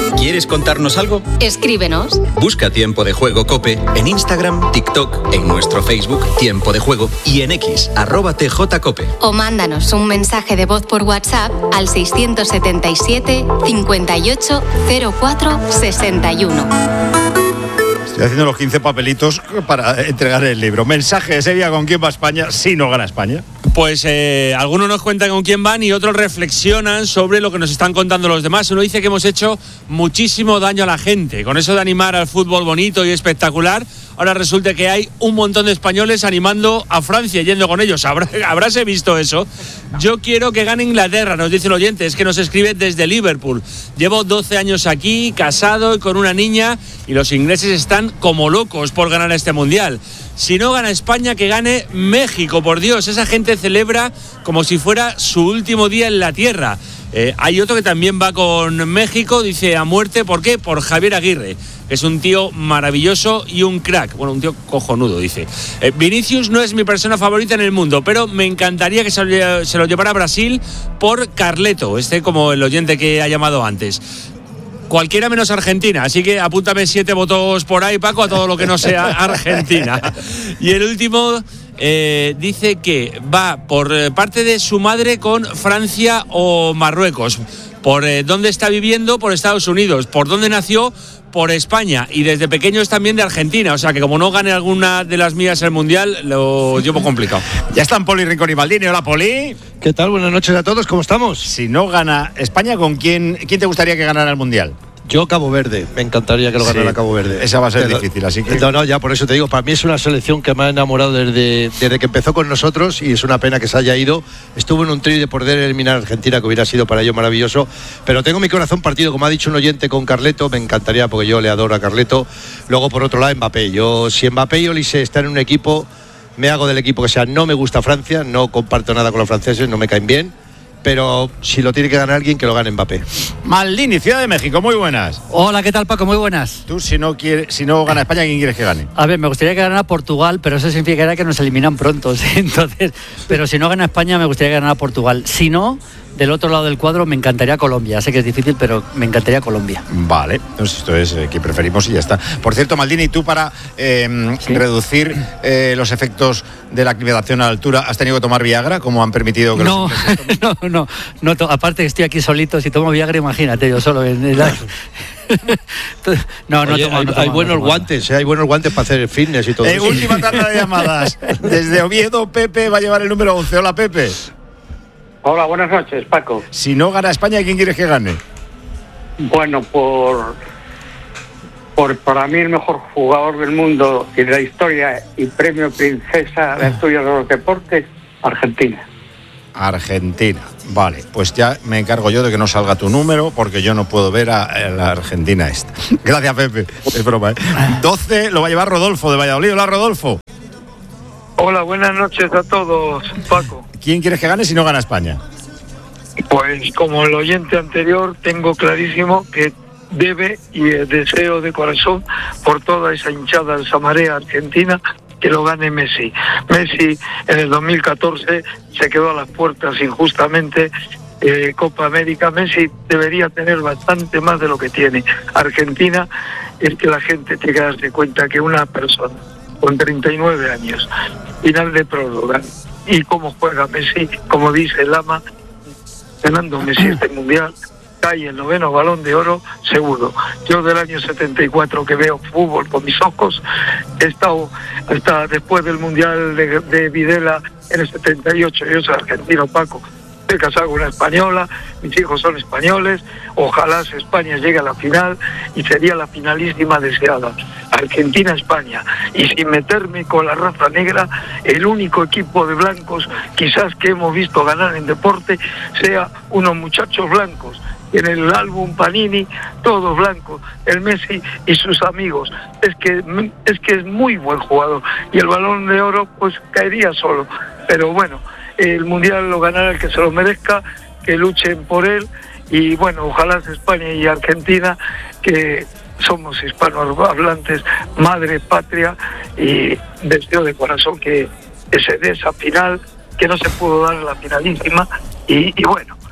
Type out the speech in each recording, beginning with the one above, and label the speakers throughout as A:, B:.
A: ¿Quieres contarnos algo?
B: Escríbenos.
A: Busca Tiempo de Juego COPE en Instagram, TikTok, en nuestro Facebook Tiempo de Juego y en X, @TJCOPE.
B: O mándanos un mensaje de voz por WhatsApp al 677 58 04 61.
C: Estoy haciendo los 15 papelitos para entregar el libro. Mensaje de Sevilla: ¿con quién va España si no gana España?
D: Pues algunos nos cuentan con quién van y otros reflexionan sobre lo que nos están contando los demás. Uno dice que hemos hecho muchísimo daño a la gente. Con eso de animar al fútbol bonito y espectacular, ahora resulta que hay un montón de españoles animando a Francia, yendo con ellos. ¿Habráse visto eso? Yo quiero que gane Inglaterra, nos dice el oyente. Es que nos escribe desde Liverpool. Llevo 12 años aquí, casado y con una niña, y los ingleses están como locos por ganar este mundial. Si no gana España, que gane México, por Dios. Esa gente celebra como si fuera su último día en la tierra. Hay otro que también va con México, dice a muerte. ¿Por qué? Por Javier Aguirre, que es un tío maravilloso y un crack. Bueno, un tío cojonudo, dice. Vinicius no es mi persona favorita en el mundo, pero me encantaría que se lo llevara a Brasil por Carleto, como el oyente que ha llamado antes. Cualquiera menos Argentina, así que apúntame 7 votos por ahí, Paco, a todo lo que no sea Argentina. Y el último dice que va por parte de su madre con Francia o Marruecos. Por dónde está viviendo, por Estados Unidos. Por dónde nació, por España. Y desde pequeño es también de Argentina. O sea que como no gane alguna de las mías el Mundial, lo llevo complicado.
C: Ya están Poli Rincón y Maldini. Hola, Poli.
E: ¿Qué tal? Buenas noches a todos. ¿Cómo estamos?
C: Si no gana España, ¿con quién te gustaría que ganara el Mundial?
E: Yo, Cabo Verde. Me encantaría que lo ganara Cabo Verde.
C: Esa va a ser difícil, así que...
E: No, ya por eso te digo, para mí es una selección que me ha enamorado desde que empezó con nosotros, y es una pena que se haya ido. Estuvo en un trío de poder eliminar a Argentina, que hubiera sido para ello maravilloso, pero tengo mi corazón partido, como ha dicho un oyente, con Carleto. Me encantaría, porque yo le adoro a Carleto. Luego, por otro lado, Mbappé. Si Mbappé y Olise están en un equipo, me hago del equipo que sea. No me gusta Francia, no comparto nada con los franceses, no me caen bien, pero si lo tiene que ganar alguien, que lo gane Mbappé.
C: Maldini, Ciudad de México, muy buenas.
F: Hola, ¿qué tal, Paco? Muy buenas.
C: Tú, si no gana España, ¿quién quieres que gane?
F: A ver, me gustaría que ganara Portugal, pero eso significaría que nos eliminan pronto, ¿sí? Entonces, pero si no gana España, me gustaría que ganara Portugal. Si no, del otro lado del cuadro, me encantaría Colombia. Sé que es difícil, pero me encantaría Colombia.
C: Vale, entonces esto es que preferimos y ya está. Por cierto, Maldini, tú para reducir los efectos de la aclimatación a la altura, ¿has tenido que tomar Viagra? ¿Cómo han permitido que
F: No, aparte que estoy aquí solito, si tomo Viagra, imagínate, yo solo.
E: Hay buenos guantes, hay buenos guantes para hacer el fitness y todo eso.
C: Última tanda de llamadas. Desde Oviedo, Pepe va a llevar el número 11. Hola, Pepe.
G: Hola, buenas noches, Paco.
C: Si no gana España, ¿quién quieres que gane?
G: Bueno, para mí el mejor jugador del mundo y de la historia y premio Princesa de Asturias de los Deportes, Argentina.
C: Argentina, vale, pues ya me encargo yo de que no salga tu número, porque yo no puedo ver a la Argentina esta. Gracias, Pepe, es broma, 12 lo va a llevar Rodolfo de Valladolid. Hola, Rodolfo.
H: Hola, buenas noches a todos, Paco.
C: ¿Quién quieres que gane si no gana España?
H: Pues como el oyente anterior, tengo clarísimo que debe, y deseo de corazón por toda esa hinchada, esa marea argentina, que lo gane Messi. Messi en el 2014 se quedó a las puertas injustamente Copa América. Messi debería tener bastante más de lo que tiene. Argentina, es que la gente tiene que darse cuenta que una persona con 39 años, final de prórroga, y cómo juega Messi, como dice Lama, ganando Messi este mundial, cae el 9º Balón de Oro seguro. Yo del año 74 que veo fútbol con mis ojos, he estado hasta después del mundial de Videla en el 78. Yo soy argentino, Paco, estoy casado con una española, mis hijos son españoles, ojalá España llegue a la final y sería la finalísima deseada, Argentina-España, y sin meterme con la raza negra, el único equipo de blancos quizás que hemos visto ganar en deporte sea unos muchachos blancos, en el álbum Panini, todos blancos, el Messi y sus amigos. Es que es muy buen jugador, y el Balón de Oro pues caería solo, pero bueno, el Mundial lo ganará el que se lo merezca, que luchen por él, y bueno, ojalá España y Argentina, que somos hispanohablantes, madre patria, y deseo de corazón que se dé esa final, que no se pudo dar en la finalísima, y bueno,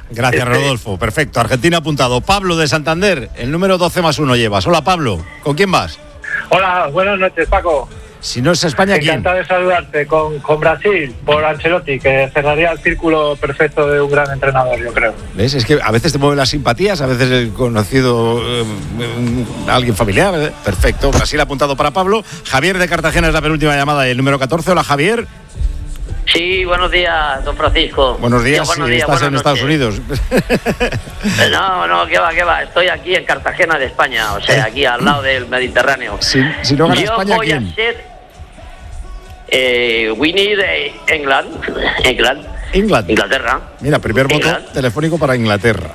C: Gracias, Rodolfo. Perfecto. Argentina apuntado. Pablo de Santander, el número 12 más 1 llevas. Hola, Pablo. ¿Con quién vas?
I: Hola, buenas noches, Paco.
C: Si no es España, ¿quién?
I: Encantado de saludarte con Brasil, por Ancelotti, que cerraría el círculo perfecto de un gran entrenador, yo creo.
C: ¿Ves? Es que a veces te mueven las simpatías, a veces el conocido alguien familiar. Perfecto. Brasil apuntado para Pablo. Javier de Cartagena es la penúltima llamada, el número 14. Hola, Javier.
J: Sí, buenos días, don Francisco.
C: Buenos días,
J: buenos
C: si
J: días,
C: estás en
J: noches.
C: Estados Unidos.
J: No, qué va. Estoy aquí en Cartagena de España, o sea, aquí al lado del Mediterráneo.
C: Si no gana
J: Yo
C: España,
J: voy
C: ¿quién?
J: a ser we need Inglaterra.
C: Mira, primer voto telefónico para Inglaterra.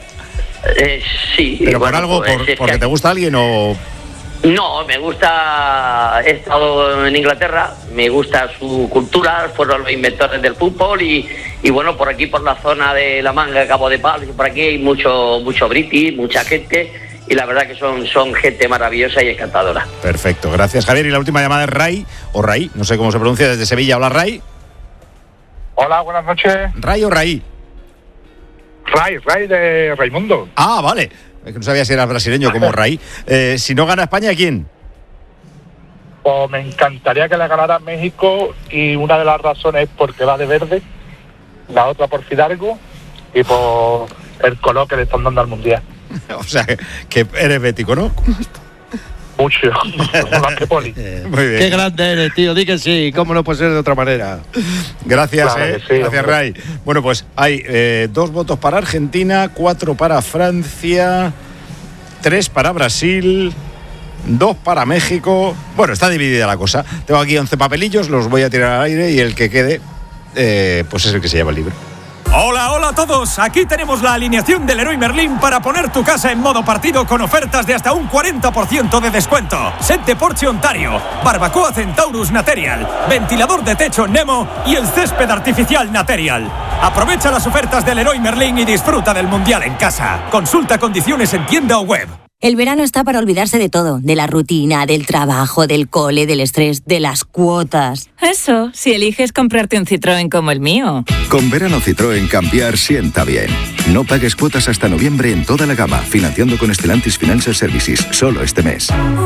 J: Sí.
C: ¿Pero
J: bueno,
C: por algo,
J: pues,
C: porque te gusta alguien o...?
J: No, me gusta, he estado en Inglaterra, me gusta su cultura, fueron los inventores del fútbol y bueno, por aquí, por la zona de La Manga, Cabo de Palos, por aquí hay mucho british, mucha gente, y la verdad que son gente maravillosa y encantadora.
C: Perfecto, gracias, Javier. Y la última llamada es Ray, o Ray, no sé cómo se pronuncia, desde Sevilla. Hola, Ray.
K: Hola, buenas noches.
C: ¿Ray o Ray?
K: Ray de Raimundo.
C: Ah, vale. Es que no sabía si era brasileño como Ray. Si no gana España, ¿quién?
K: Pues me encantaría que le ganara México, y una de las razones es porque va de verde, la otra por Fidalgo y por el color que le están dando al Mundial.
C: O sea, que eres bético, ¿no?
K: Mucho.
C: Muy bien.
E: Qué grande eres, tío. Di que sí. ¿Cómo no puede ser de otra manera?
C: Gracias,
K: Claro que sí,
C: gracias,
K: hombre.
C: Ray. Bueno, pues hay 2 votos para Argentina, 4 para Francia, 3 para Brasil, 2 para México. Bueno, está dividida la cosa. Tengo aquí 11 papelillos, los voy a tirar al aire y el que quede, pues es el que se lleva el libro.
L: Hola a todos, aquí tenemos la alineación del Leroy Merlin para poner tu casa en modo partido con ofertas de hasta un 40% de descuento. Set de porche Ontario, barbacoa Centaurus Material, ventilador de techo Nemo y el césped artificial Material. Aprovecha las ofertas del Leroy Merlin y disfruta del Mundial en casa. Consulta condiciones en tienda o web.
M: El verano está para olvidarse de todo, de la rutina, del trabajo, del cole, del estrés, de las cuotas.
N: Eso, si eliges comprarte un Citroën como el mío.
O: Con verano Citroën cambiar sienta bien. No pagues cuotas hasta noviembre en toda la gama, financiando con Stellantis Financial Services, solo este mes.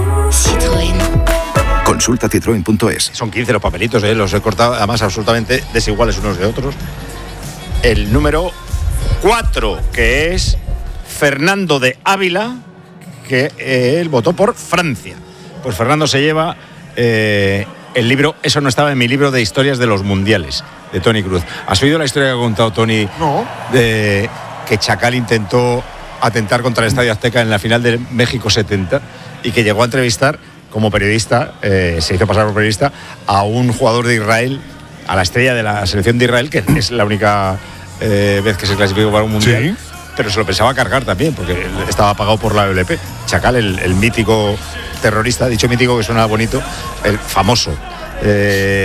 B: Citroën.
O: Consulta citroen.es.
C: Son 15 los papelitos, los he cortado, además absolutamente desiguales unos de otros. El número 4, que es Fernando de Ávila, que él votó por Francia. Pues Fernando se lleva el libro Eso no estaba en mi libro de historias de los mundiales, de Toni Cruz. ¿Has oído la historia que ha contado Toni?
E: No.
C: De que Chacal intentó atentar contra el Estadio Azteca en la final de México 70 y que llegó a entrevistar como periodista, se hizo pasar por periodista, a un jugador de Israel, a la estrella de la selección de Israel, que es la única vez que se clasificó para un mundial. ¿Sí? Pero se lo pensaba cargar también, porque estaba pagado por la OLP. Chacal, el mítico terrorista, dicho mítico que suena bonito, el famoso